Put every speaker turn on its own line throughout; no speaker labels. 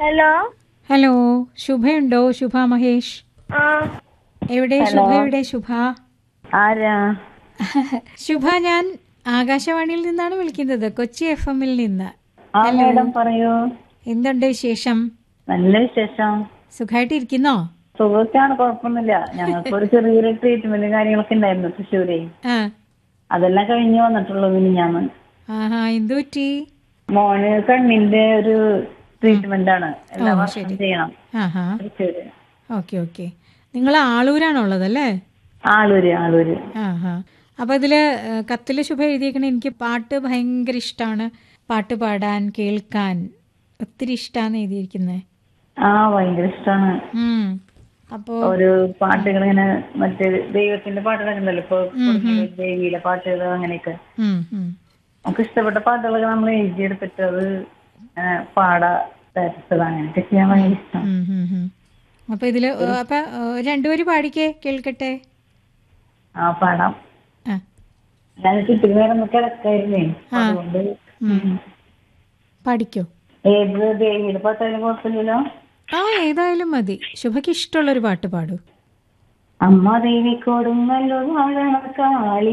Hello
hello, ശുഭയുണ്ടോ? ശുഭ മഹേഷ്
ആ
എവിടെ?
Hello.
ശുഭ എവിടെ? ശുഭ
ആരാ?
ശുഭ, ഞാൻ ആകാശവാണിയിൽ നിന്നാണ് വിളിക്കുന്നത്, കൊച്ചി FM-ൽ നിന്ന്.
ആ
ഹലോ,
മേഡം പറയൂ.
എന്തുണ്ട് വിശേഷം?
നല്ല വിശേഷം.
സുഖമായിട്ടിരിക്കുന്നോ?
സുഖത്താണ്, കുഴപ്പമൊന്നുമില്ല. ഞങ്ങൾക്ക് ഒരു ചെറിയൊരു ട്രീറ്റ്മെന്റ് കാര്യങ്ങളൊക്കെ ഉണ്ടായിരുന്നു തൃശ്ശൂരെ.
ആ,
അതെല്ലാം കഴിഞ്ഞ് വന്നിട്ടുള്ളൂ മിനിഞ്ഞാന്ന്.
ആഹാ, എന്തു പറ്റി?
മോന് കണ്ണിന്റെ ഒരു ട്രീറ്റ്മെന്റ് ആണ്, എല്ലാ
ഓ,
വർഷവും
ശരി.
ചെയ്യണം
ആഹാ,
തൃശ്ശൂര്.
Okay okay. നിങ്ങൾ ആളൂരാണുള്ളതല്ലേ?
ആളൂര്.
ആഹാ. അപ്പോൾ ഇതില് കത്തിൽ ശുഭ എഴുതിയേക്കണേ, എനിക്ക് പാട്ട് ഭയങ്കര ഇഷ്ടമാണ്, പാട്ട് പാടാൻ കേൾക്കാൻ ഒത്തിരി ഇഷ്ടമാണെന്ന് എഴുതിയിരിക്കുന്നത്.
ആ, ഭയങ്കര ഇഷ്ടമാണ്.
അപ്പോൾ
ഒരു പാട്ടുകൾ ഇങ്ങനെ മറ്റേ ദൈവത്തിന്റെ പാട്ടുകളൊക്കെ ഉണ്ടല്ലോ, ഇപ്പൊ കൊടുങ്ങല്ലൂർ ദേവിയിലെ പാട്ടുകൾ അങ്ങനെയൊക്കെ. നമുക്ക് ഇഷ്ടപ്പെട്ട പാട്ടുകളൊക്കെ നമ്മൾ എഴുതിയെടുത്തിട്ട് അത് പാടാ തരത്തത് അങ്ങനെയൊക്കെ ചെയ്യാൻ ഭയങ്കര ഇഷ്ടം.
അപ്പൊ ഇതില് അപ്പൊ രണ്ടുപേര് പാടിക്കേ കേൾക്കട്ടെ.
ആ, പാടാം.
ആ,
ഞാൻ ചുറ്റിന് നേരം ഒന്ന് കിടക്കായിരുന്നേ,
ആ.
അതുകൊണ്ട്
പാടിക്കോ.
ഏത് ദേവിയുടെ പാട്ടായാലും കുഴപ്പമില്ലല്ലോ.
ആ, ഏതായാലും മതി. ശുഭയ്ക്ക് ഇഷ്ടമുള്ളൊരു പാട്ട് പാടൂ.
അമ്മ ദേവി കൊടുങ്ങല്ലോ വാഴണ കാളി,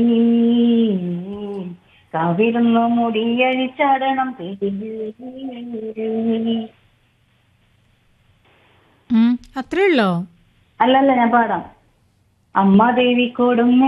കവിരുന്നു മുടിയഴിച്ചാടണം
അത്രേ ഉള്ളോ?
അല്ലല്ല, ഞാൻ പാടാം. അമ്മ ദേവി കൊടുങ്ങ